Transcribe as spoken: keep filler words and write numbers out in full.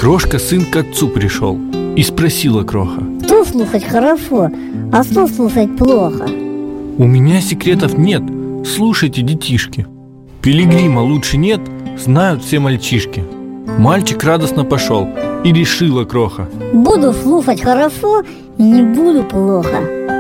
Крошка сын к отцу пришел, и спросила Кроха: что слушать хорошо, а что слушать плохо? У меня секретов нет, слушайте, детишки. Пилигрима лучше нет, знают все мальчишки. Мальчик радостно пошел, и решила Кроха: буду слушать хорошо и не буду плохо.